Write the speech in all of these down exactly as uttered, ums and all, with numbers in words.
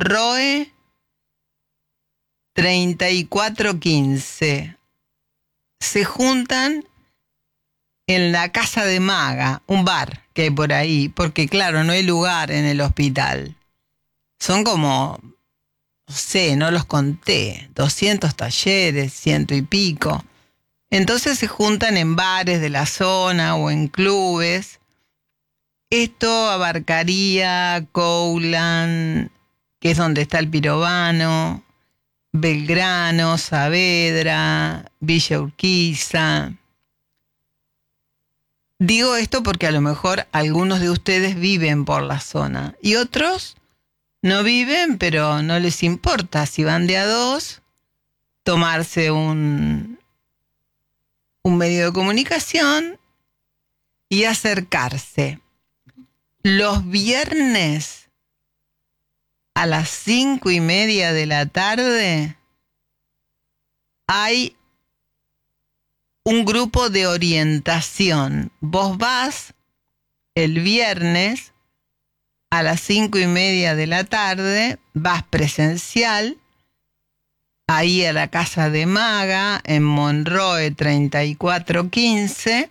Monroe treinta y cuatro quince. Se juntan en la Casa de Maga, un bar que hay por ahí, porque claro, no hay lugar en el hospital. Son como, no sé, no los conté, doscientos talleres, ciento y pico. Entonces se juntan en bares de la zona o en clubes. Esto abarcaría Coulan, que es donde está el Pirobano, Belgrano, Saavedra, Villa Urquiza. Digo esto porque a lo mejor algunos de ustedes viven por la zona y otros no viven, pero no les importa si van de a dos, tomarse un, un medio de comunicación y acercarse. Los viernes a las cinco y media de la tarde hay un grupo de orientación. Vos vas el viernes a las cinco y media de la tarde, vas presencial, ahí a la Casa de Maga, en Monroe treinta y cuatro quince,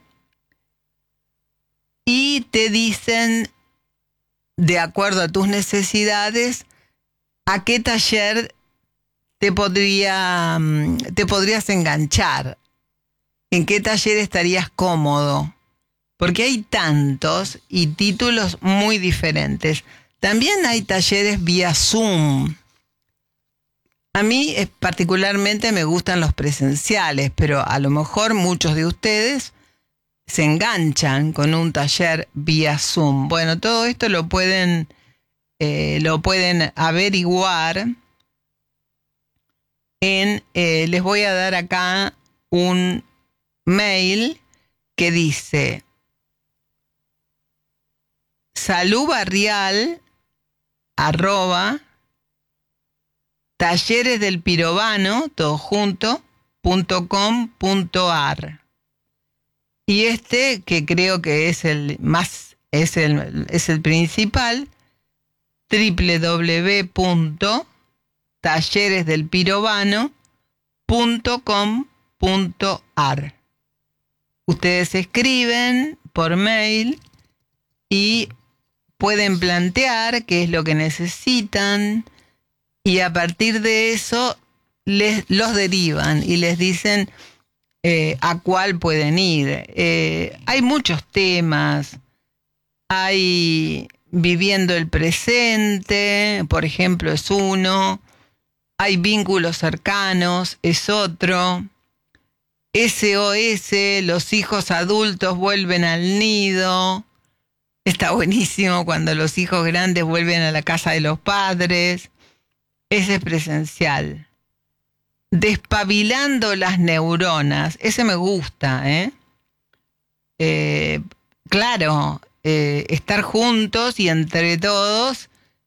y te dicen, de acuerdo a tus necesidades, a qué taller te podría, te podrías enganchar. ¿En qué taller estarías cómodo? Porque hay tantos y títulos muy diferentes. También hay talleres vía Zoom. A mí eh, particularmente me gustan los presenciales, pero a lo mejor muchos de ustedes se enganchan con un taller vía Zoom. Bueno, todo esto lo pueden, eh, lo pueden averiguar en, eh, les voy a dar acá un mail que dice saludbarrial arroba talleres del pirobano todo junto punto com punto ar, y este que creo que es el más es el es el principal, doble u doble u doble u punto talleres del pirobano punto com punto ar. Ustedes escriben por mail y pueden plantear qué es lo que necesitan y a partir de eso les, los derivan y les dicen eh, a cuál pueden ir. Eh, hay muchos temas. Hay viviendo el presente, por ejemplo, es uno. Hay vínculos cercanos, es otro. S O S, los hijos adultos vuelven al nido. Está buenísimo cuando los hijos grandes vuelven a la casa de los padres. Ese es presencial. Despabilando las neuronas. Ese me gusta, ¿eh? eh claro, eh, estar juntos y entre todos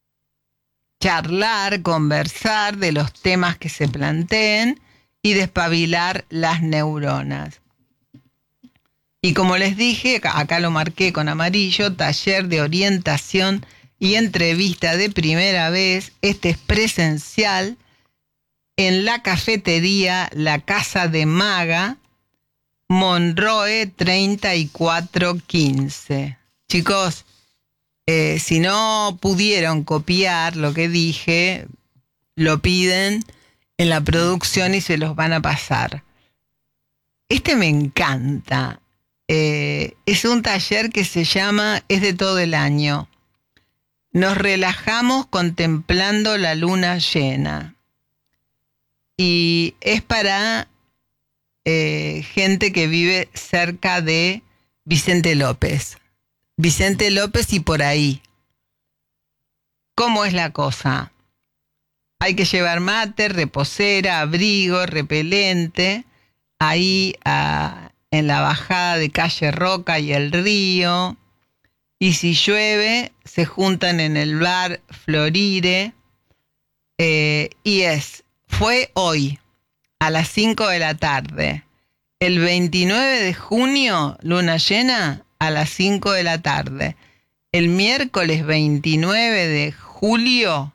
charlar, conversar de los temas que se planteen y despabilar las neuronas. Y como les dije, acá lo marqué con amarillo, taller de orientación y entrevista de primera vez. Este es presencial en la cafetería La Casa de Maga, Monroe treinta y cuatro quince. Chicos, eh, si no pudieron copiar lo que dije, lo piden en la producción y se los van a pasar. Este me encanta. Eh, es un taller que se llama Es de todo el año. Nos relajamos contemplando la luna llena. Y es para eh, gente que vive cerca de Vicente López. Vicente López y por ahí. ¿Cómo es la cosa? Hay que llevar mate, reposera, abrigo, repelente, ahí a, en la bajada de calle Roca y el río. Y si llueve, se juntan en el bar Florire. Eh, y es, fue hoy, a las cinco de la tarde. El veintinueve de junio, luna llena, a las cinco de la tarde. El miércoles veintinueve de julio,